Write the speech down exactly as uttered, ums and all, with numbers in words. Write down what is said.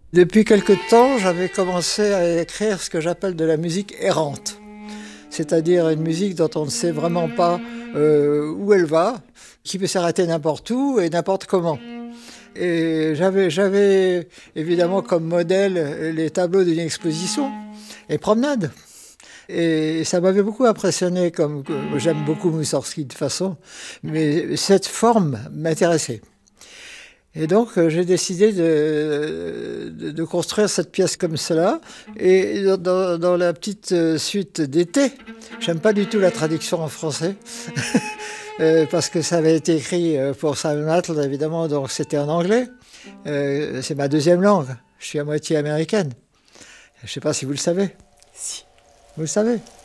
Depuis quelque temps, j'avais commencé à écrire ce que j'appelle de la musique errante, c'est-à-dire une musique dont on ne sait vraiment pas euh, où elle va, qui peut s'arrêter n'importe où et n'importe comment. Et j'avais, j'avais évidemment comme modèle les tableaux d'une exposition, les promenades. Et ça m'avait beaucoup impressionné, comme j'aime beaucoup Moussorgsky de façon, mais cette forme m'intéressait. Et donc euh, j'ai décidé de, de, de construire cette pièce comme cela. Et dans, dans la petite euh, suite d'été, j'aime pas du tout la traduction en français, euh, parce que ça avait été écrit euh, pour Simon Atwood, évidemment, donc c'était en anglais. Euh, c'est ma deuxième langue. Je suis à moitié américaine. Je sais pas si vous le savez. Si. Vous le savez?